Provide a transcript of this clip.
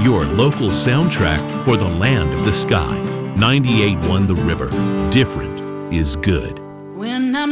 your local soundtrack for the land of the sky. 98.1 The River. Different is good. When I'm